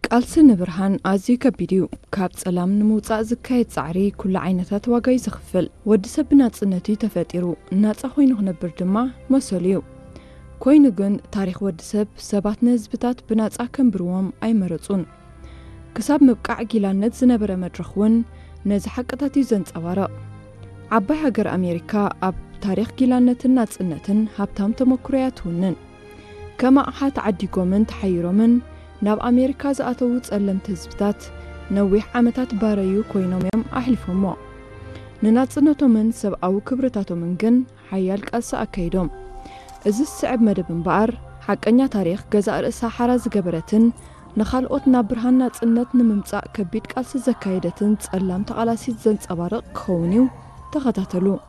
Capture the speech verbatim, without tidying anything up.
ቃልሲ ንብርሃን ኣዝዩ ከቢድ እዩ ካብ ጸላም ንምውጻእ ዝካየድ ጻዕሪ ኩሉ ዓይነታት ዋጋ ይዝኽፍል ወዲ ሰብ ብናጽነቱ ተፈጢሩ ናጻ ኮይኑ ክነብር ድማ መሰሉ እዩ ኮይኑ ግን ታሪኽ ወዲ ሰብ ሰባት ንህዝብታት ብናጻ ከንብርዎም ኣይመረጹን ክሳብ ምብቃዕ ጊላነት ዝነበረ መድረኽ እውን ነዚ ሓቅታት እዩ ዘንጸባርቕ ዓባይ ሃገር ኣሜሪካ ኣብ ታሪኽ ጊላነትን ናጽነትን ሃብታም ተመክሮ እያ ትውንን ከም ኣቕሓ ተዓዲጎምን ተሓይሮምን ናብ ኣሜሪካ ዝኣተዉ ጸለምቲ ህዝብታት ነዊሕ ዓመታት ባረዩ ኮይኖም እዮም ኣሕሊፎሞ ንናጽነቶምን ሰብኣዊ ክብርታቶምን ግን ሓያል ቃልሲ ኣካይዶም እዚ ዝስዕብ መደብ እምበኣር ሓቀኛ ታሪኽ ገዛእ ርእሳ ሓራ ዝገበረትን ንኻልኦት ናብ ብርሃን ናጽነት ንምምጻእ ከቢድ ቃልሲ ዘካየደትን ጸላም ተቓላሲት ዘንጸባርቕ ክኸውን እዩ ተኸታተሉ